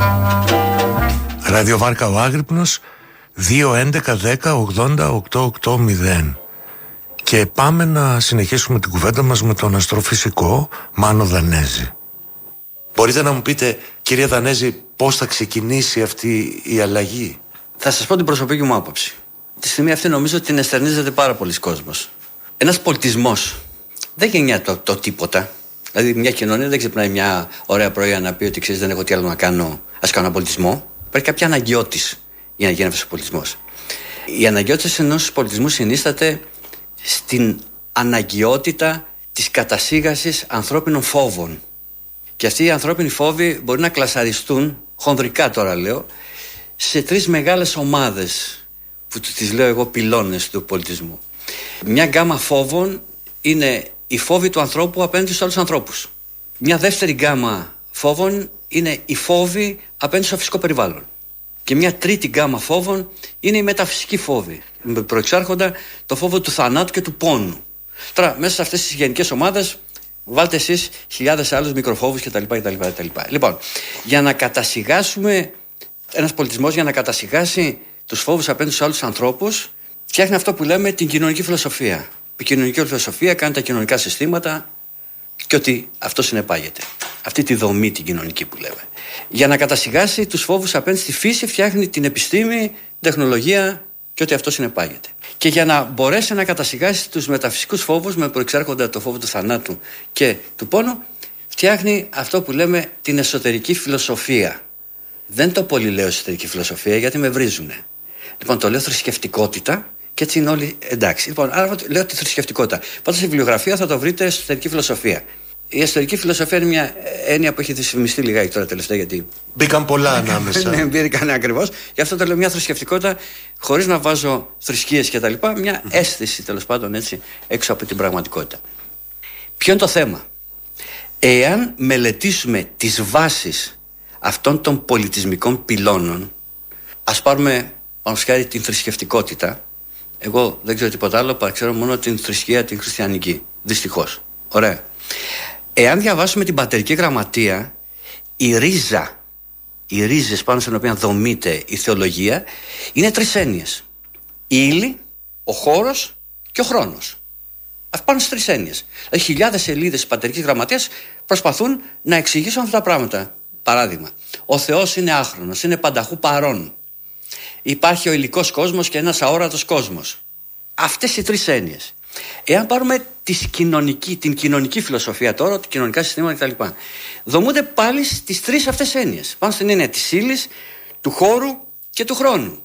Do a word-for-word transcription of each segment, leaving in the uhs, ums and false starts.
Ραδιοβάρκα ο Άγρυπνος δύο έντεκα δέκα ογδόντα οκτώ ογδόντα. Και πάμε να συνεχίσουμε την κουβέντα μας με τον αστροφυσικό Μάνο Δανέζη. Μπορείτε να μου πείτε, κύριε Δανέζη, πώς θα ξεκινήσει αυτή η αλλαγή? Θα σας πω την προσωπική μου άποψη. Τη στιγμή αυτή νομίζω ότι την εστερνίζεται πάρα πολλοί κόσμος. Ένας πολιτισμός δεν γεννιάται το, το τίποτα. Δηλαδή, μια κοινωνία δεν ξυπνάει μια ωραία πρωί να πει ότι ξέρεις, δεν έχω τι άλλο να κάνω, ας κάνω ένα πολιτισμό. Υπάρχει κάποια αναγκαιότης για να γίνει αυτός ο πολιτισμός. Η αναγκαιότητα ενός πολιτισμού συνίσταται στην αναγκαιότητα της κατασίγασης ανθρώπινων φόβων. Και αυτοί οι ανθρώπινοι φόβοι μπορεί να κλασαριστούν, χονδρικά τώρα λέω, σε τρεις μεγάλες ομάδες που τις λέω εγώ πυλώνες του πολιτισμού. Μια γκάμα φόβων είναι οι φόβοι του ανθρώπου απέναντι στους άλλους ανθρώπους. Μια δεύτερη γκάμα φόβων είναι οι φόβοι απέναντι στο φυσικό περιβάλλον. Και μια τρίτη γκάμα φόβων είναι οι μεταφυσικοί φόβοι. Με προεξάρχοντα το φόβο του θανάτου και του πόνου. Τώρα, μέσα σε αυτές τις γενικές ομάδες, βάλτε εσείς χιλιάδες άλλους μικροφόβους κτλ. κτλ. Λοιπόν, για να κατασυγάσουμε, ένας πολιτισμός για να κατασυγάσει τους φόβους απέναντι στους άλλους ανθρώπους, φτιάχνει αυτό που λέμε την κοινωνική φιλοσοφία. Η κοινωνική φιλοσοφία κάνει τα κοινωνικά συστήματα και ότι αυτό συνεπάγεται. Αυτή τη δομή την κοινωνική που λέμε. Για να κατασυγάσει τους φόβους απέναντι στη φύση, φτιάχνει την επιστήμη, τεχνολογία και ότι αυτό συνεπάγεται. Και για να μπορέσει να κατασυγάσει τους μεταφυσικούς φόβους, με προεξάρχοντα το φόβο του θανάτου και του πόνου, φτιάχνει αυτό που λέμε την εσωτερική φιλοσοφία. Δεν το πολύ λέω εσωτερική φιλοσοφία γιατί με βρίζουνε. Λοιπόν, το λέω θρησκευτικότητα και έτσι είναι όλοι εντάξει. Λοιπόν, άρα λέω τη θρησκευτικότητα. Πάντως στη βιβλιογραφία θα το βρείτε εσωτερική φιλοσοφία. Η εσωτερική φιλοσοφία είναι μια έννοια που έχει δυσφημιστεί λιγάκι τώρα τελευταία, γιατί. Μπήκαν πολλά ανάμεσα. Ναι, μπήκαν ακριβώς. Γι' αυτό το λέω μια θρησκευτικότητα, χωρίς να βάζω θρησκείες και τα λοιπά, μια αίσθηση τέλος πάντων έτσι έξω από την πραγματικότητα. Ποιο είναι το θέμα? Εάν μελετήσουμε τις βάσεις αυτών των πολιτισμικών πυλώνων, ας πάρουμε πάνω χάρη την θρησκευτικότητα. Εγώ δεν ξέρω τίποτα άλλο, παρά ξέρω μόνο την θρησκεία την χριστιανική. Δυστυχώς. Ωραία. Εάν διαβάσουμε την πατερική γραμματεία, η ρίζα, οι ρίζες πάνω στην οποία δομείται η θεολογία, είναι τρεις έννοιες. Η ύλη, ο χώρος και ο χρόνος. Αυτά πάνω στις τρεις έννοιες. Δηλαδή, χιλιάδες σελίδες της πατερικής γραμματείας προσπαθούν να εξηγήσουν αυτά τα πράγματα. Παράδειγμα, ο Θεός είναι άχρονος, είναι πανταχού παρών. Υπάρχει ο υλικός κόσμος και ένας αόρατος κόσμος. Αυτές οι τρεις έννοιες. Εάν πάρουμε της κοινωνική, την κοινωνική φιλοσοφία τώρα, τα κοινωνικά συστήματα κτλ., δομούνται πάλι στις τρεις αυτές έννοιες. Πάνω στην έννοια της ύλης, του χώρου και του χρόνου.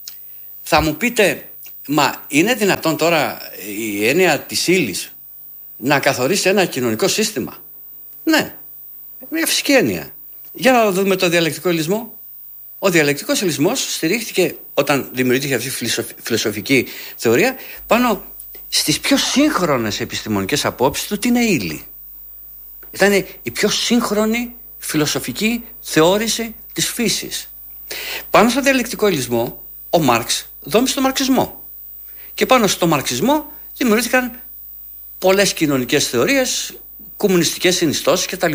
Θα μου πείτε, μα είναι δυνατόν τώρα η έννοια της ύλης να καθορίσει ένα κοινωνικό σύστημα? Ναι, μια φυσική έννοια. Για να δούμε το διαλεκτικό υλισμό. Ο διαλεκτικός υλισμός στηρίχθηκε, όταν δημιουργήθηκε αυτή η φιλοσοφική θεωρία, πάνω στις πιο σύγχρονες επιστημονικές απόψεις του τι είναι ύλη. Ήταν η πιο σύγχρονη φιλοσοφική θεώρηση της φύσης. Πάνω στο διαλεκτικό υλισμό, ο Μάρξ δόμησε τον μαρξισμό. Και πάνω στο μαρξισμό δημιουργήθηκαν πολλές κοινωνικές θεωρίες, κομμουνιστικές συνιστώσεις κτλ.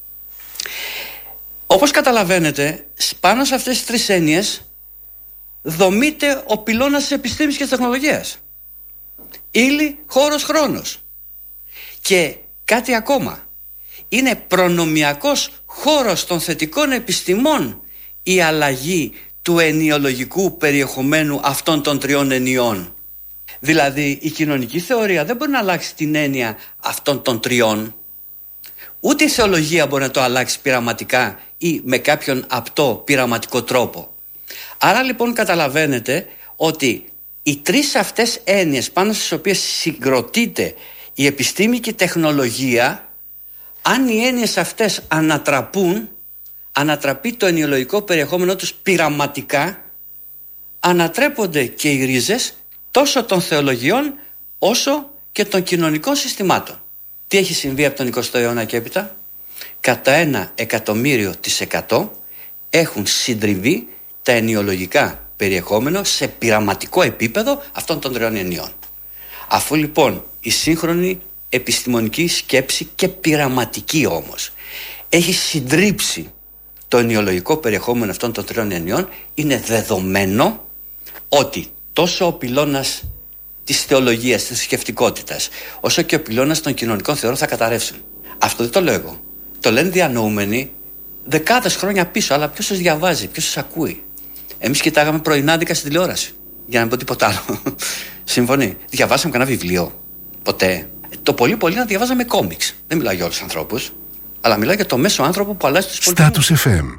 Όπως καταλαβαίνετε, πάνω σε αυτές τις τρεις έννοιες δομείται ο πυλώνας της επιστήμης και της τεχνολογίας. Ύλη, χώρος, χρόνος. Και κάτι ακόμα. Είναι προνομιακός χώρος των θετικών επιστημών η αλλαγή του ενιολογικού περιεχομένου αυτών των τριών ενιών. Δηλαδή η κοινωνική θεωρία δεν μπορεί να αλλάξει την έννοια αυτών των τριών. Ούτε η θεολογία μπορεί να το αλλάξει πειραματικά ή με κάποιον απτό πειραματικό τρόπο. Άρα λοιπόν καταλαβαίνετε ότι οι τρεις αυτές έννοιες πάνω στις οποίες συγκροτείται η επιστήμη και η τεχνολογία, αν οι έννοιες αυτές ανατραπούν, ανατραπεί το ενιολογικό περιεχόμενό τους πειραματικά, ανατρέπονται και οι ρίζες τόσο των θεολογιών όσο και των κοινωνικών συστημάτων. Τι έχει συμβεί από τον εικοστό αιώνα και έπειτα? Κατά ένα εκατομμύριο της εκατό έχουν συντριβεί τα ενιολογικά περιεχόμενο σε πειραματικό επίπεδο αυτών των τριών ενιών. Αφού λοιπόν η σύγχρονη επιστημονική σκέψη και πειραματική όμως έχει συντρίψει το ενοιολογικό περιεχόμενο αυτών των τριών ενιών, είναι δεδομένο ότι τόσο ο πυλώνας της θεολογίας, της θρησκευτικότητας, όσο και ο πυλώνας των κοινωνικών θεωρών θα καταρρεύσουν. Αυτό δεν το λέω εγώ. Το λένε διανοούμενοι δεκάδες χρόνια πίσω, αλλά ποιος σας διαβάζει, ποιος σας ακούει. Εμείς κοιτάγαμε πρωινάδικα στην τηλεόραση, για να μην πω τίποτα άλλο. Συμφωνεί. Διαβάσαμε κανένα βιβλίο? Ποτέ. Το πολύ πολύ να διαβάζαμε κόμιξ. Δεν μιλάω για όλους τους ανθρώπους, αλλά μιλάω για το μέσο άνθρωπο που αλλάζει τους πολιτισμούς. Status εφ εμ.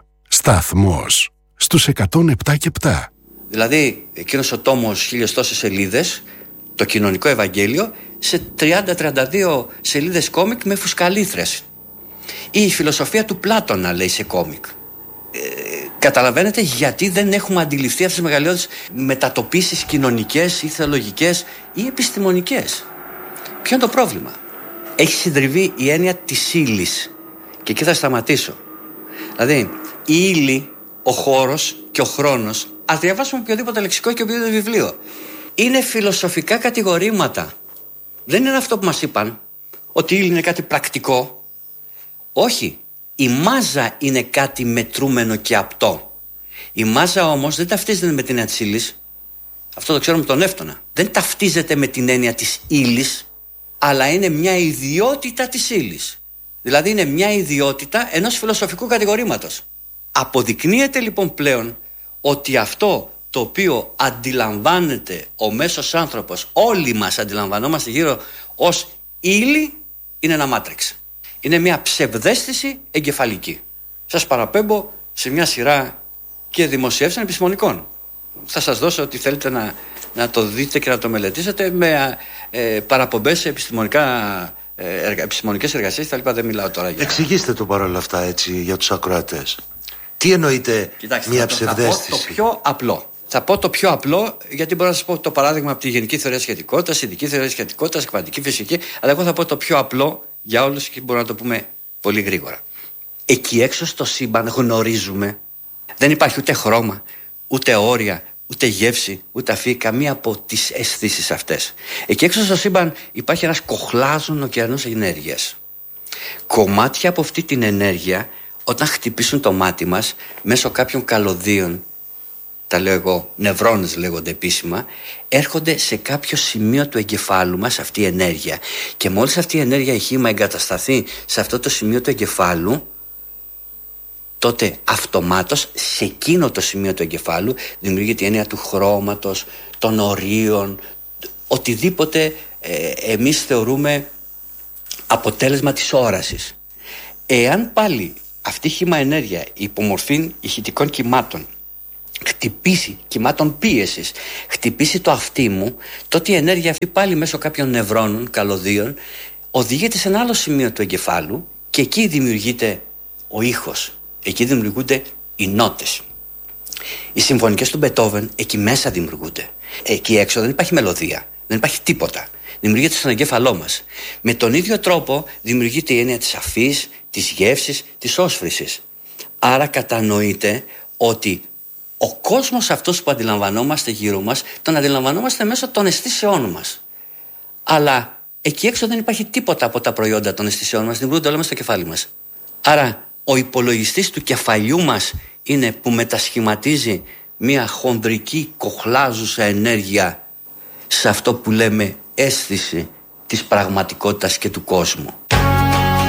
Σταθμός στους εκατόν επτά και επτά. Δηλαδή, εκείνος ο τόμος χίλιες τόσες σελίδες, το κοινωνικό Ευαγγέλιο, σε τριάντα με τριάντα δύο σελίδες κόμικ με φουσκαλίθρες. Ή η φιλοσοφία του Πλάτωνα, λέει, σε κόμικ. Ε, καταλαβαίνετε γιατί δεν έχουμε αντιληφθεί αυτές τις μεγαλειώδεις μετατοπίσεις κοινωνικές ή θεολογικές ή επιστημονικές. Ποιο είναι το πρόβλημα? Έχει συντριβεί η έννοια της ύλης. Και εκεί θα σταματήσω. Δηλαδή, η ύλη, ο χώρος και ο χρόνος, ας διαβάσουμε οποιοδήποτε λεξικό και οποιοδήποτε βιβλίο, είναι φιλοσοφικά κατηγορήματα. Δεν είναι αυτό που μας είπαν, ότι η ύλη είναι κάτι πρακτικό. Όχι. Η μάζα είναι κάτι μετρούμενο και απτό. Η μάζα όμως δεν ταυτίζεται με την έννοια της ύλης. Αυτό το ξέρουμε τον Νεύτωνα. Δεν ταυτίζεται με την έννοια της ύλης, αλλά είναι μια ιδιότητα της ύλης. Δηλαδή είναι μια ιδιότητα ενός φιλοσοφικού κατηγορήματος. Αποδεικνύεται λοιπόν πλέον ότι αυτό το οποίο αντιλαμβάνεται ο μέσος άνθρωπος, όλοι μας αντιλαμβανόμαστε γύρω ως ύλη, είναι ένα μάτριξ. Είναι μια ψευδαίσθηση εγκεφαλική. Σας παραπέμπω σε μια σειρά και δημοσιεύσεων επιστημονικών. Θα σας δώσω ότι θέλετε να, να το δείτε και να το μελετήσετε με ε, παραπομπές σε επιστημονικά, ε, εργα, επιστημονικές εργασίες τα λοιπά. Δεν μιλάω τώρα για... Εξηγήστε το παρόλα αυτά έτσι για τους ακροατές. Τι εννοείται? Κοιτάξτε, μια ψευδαίσθηση? Θα πω το πιο απλό. Θα πω το πιο απλό, γιατί μπορώ να σας πω το παράδειγμα από τη γενική θεωρία σχετικότητας, ειδική θεωρία σχετικότητας, κβαντική φυσική, αλλά εγώ θα πω το πιο απλό για όλους και μπορούμε να το πούμε πολύ γρήγορα. Εκεί έξω στο σύμπαν γνωρίζουμε, δεν υπάρχει ούτε χρώμα, ούτε όρια, ούτε γεύση, ούτε αφή, καμία από τις αισθήσεις αυτές. Εκεί έξω στο σύμπαν υπάρχει ένας κοχλάζων ωκεανός ενέργειας. Κομμάτια από αυτή την ενέργεια, όταν χτυπήσουν το μάτι μας μέσω κάποιων καλωδίων, τα λέω εγώ, νευρώνες λέγονται επίσημα, έρχονται σε κάποιο σημείο του εγκεφάλου μας αυτή η ενέργεια. Και μόλις αυτή η ενέργεια, η χύμα, εγκατασταθεί σε αυτό το σημείο του εγκεφάλου, τότε αυτομάτως σε εκείνο το σημείο του εγκεφάλου δημιουργείται η έννοια του χρώματος, των ορίων, οτιδήποτε ε, εμείς θεωρούμε αποτέλεσμα της όρασης. Εάν πάλι αυτή η χύμα ενέργεια υπομορφή ηχητικών κυμάτων χτυπήσει, κυμάτων πίεσης, χτυπήσει το αυτί μου, τότε η ενέργεια αυτή πάλι μέσω κάποιων νευρώνων, καλωδίων, οδηγείται σε ένα άλλο σημείο του εγκεφάλου και εκεί δημιουργείται ο ήχος, εκεί δημιουργούνται οι νότες. Οι συμφωνικές του Μπετόβεν εκεί μέσα δημιουργούνται. Εκεί έξω δεν υπάρχει μελωδία, δεν υπάρχει τίποτα. Δημιουργείται στον εγκέφαλό μας. Με τον ίδιο τρόπο δημιουργείται η έννοια της αφής, της γεύσης, της όσφρησης. Άρα κατανοείται ότι ο κόσμος αυτός που αντιλαμβανόμαστε γύρω μας, τον αντιλαμβανόμαστε μέσω των αισθήσεών μας. Αλλά εκεί έξω δεν υπάρχει τίποτα από τα προϊόντα των αισθήσεών μας, δημιουργούνται όλα μέσα στο κεφάλι μας. Άρα ο υπολογιστής του κεφαλιού μας είναι που μετασχηματίζει μια χονδρική κοχλάζουσα ενέργεια σε αυτό που λέμε αίσθηση της πραγματικότητας και του κόσμου.